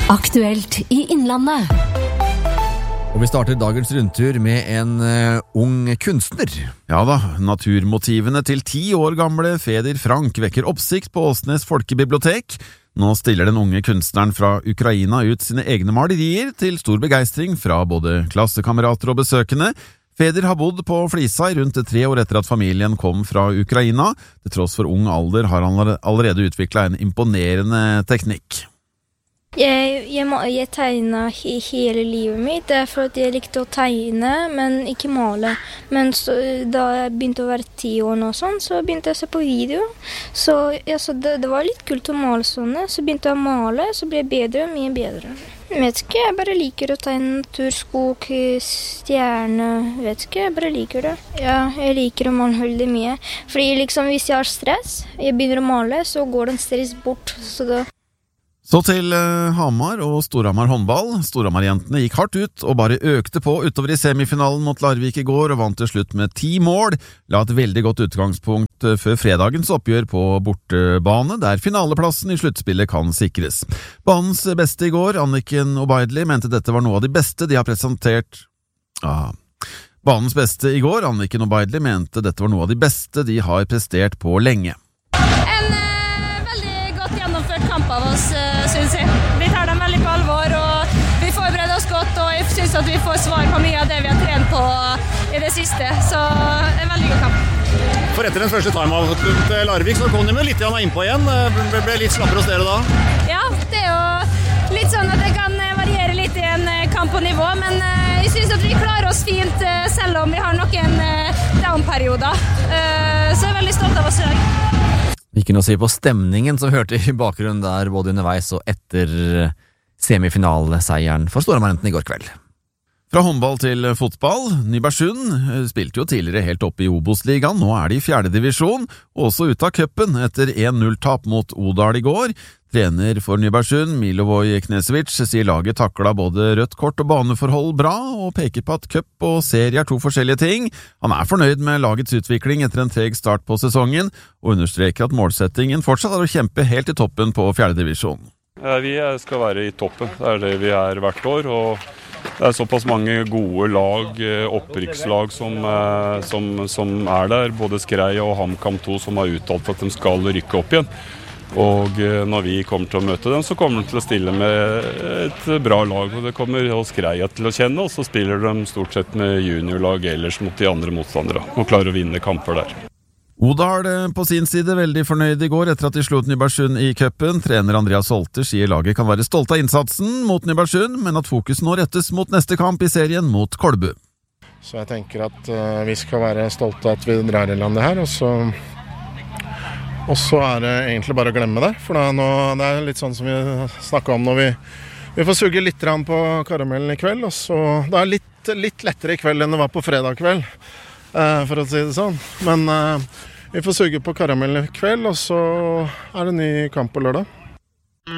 Aktuelt i Innlandet. Og vi starter dagens rundtur med en ung kunstner. Ja da, naturmotivene til 10 år gamle Feder Frank vekker oppsikt på Åsnes folkebibliotek. Nå stiller den unge kunstneren fra Ukraina ut sine egne malerier til stor begeistring fra både klassekamerater og besøkende. Feder har bodd på Flisa i rundt 3 år etter at familien kom fra Ukraina. Til tross for ung alder har han allerede utviklet en imponerende teknikk. Jeg tegnet hele livet mitt, det for at jeg likte å tegne, men ikke male. Men da jeg begynte å være 10 år og sånn, så begynte jeg å se på video. Så det var litt kult å male sånne, så begynte jeg å male, så ble jeg bedre og mye bedre. Jeg vet ikke, jeg bare liker å tegne natur, skog, stjerne, vet ikke, jeg bare liker det. Ja, jeg liker å male veldig mye, fordi liksom hvis jeg har stress, jeg begynner å male, så går den stress bort, Så til Hamar og Storhamar håndball. Storhamar-jentene gikk hardt ut og bare økte på utover i semifinalen mot Larvik i går og vant til slutt med 10 mål. La et veldig godt utgangspunkt før fredagens oppgjør på bortebane, der finaleplassen i sluttspillet kan sikres. Banens beste i går, Anniken Obaidli, mente dette var noe av de beste de har presentert. Banens beste i går, Anniken Obaidli, mente dette var noe av de beste de har prestert på lenge. Kamp av oss, synes jeg. Vi tar dem veldig på alvor, og vi forbereder oss godt, og jeg synes at vi får svar på mye av det vi har trent på i det siste. Så en veldig god kamp. For etter den første timeout til Larvik, så kom de litt innpå igjen. Ble litt slappere hos dere da? Ja, det er jo litt sånn at det kan variere litt i en kamp på nivå, men jeg synes at vi klarer oss fint, selv om vi har noen down-perioder. Så jeg er veldig stolt av oss i dag. Ikke noe å si på stemningen som hørte i bakgrunnen der både underveis og etter semifinaleseieren for Storhamar-jentene i går kveld. Fra håndball til fotball. Nybergsund spilte jo tidligere helt oppe i Obos-ligaen. Nå er de i 4. divisjon, og også ute av cupen etter 1-0-tap mot Odal i går. Trener for Nybergsund, Milivoj Knesevic, sier laget takla både rødt kort og baneforhold bra, og peker på at cup og serie er 2 forskjellige ting. Han er fornøyd med lagets utvikling etter en treg start på sesongen, og understreker at målsettingen fortsatt er å kjempe helt i toppen på 4. divisjon. Vi skal være i toppen, det er det vi er hvert år, og det er såpass mange gode lag, opprykkslag som er der, både Skreia og HamKam 2 som har uttalt at de skal rykke opp igjen. Og når vi kommer til å møte dem, så kommer de til å stille med et bra lag, og det kommer Skreia til å kjenne, og så spiller de stort sett med juniorlag ellers mot de andre motstandere, og klarer å vinne kamper der. Odal på sin side veldig fornøyd i går etter at de slo ut Nybergsund i cupen. Trener Andreas Holter sier laget kan være stolt av innsatsen mot Nybergsund, men at fokus nå rettes mot neste kamp i serien mot Kolbu. Så jeg tenker at vi skal være stolte av at vi drar i landet her, og så er det egentlig bare å glemme det. For det er litt sånn som vi snakket om når vi får suge litt på karamellen i kveld, og så det er litt lettere i kveld enn det var på fredag kveld, for å si det sånn. Men vi får suge på karamellen i kveld, og så er det ny kamp på lørdag.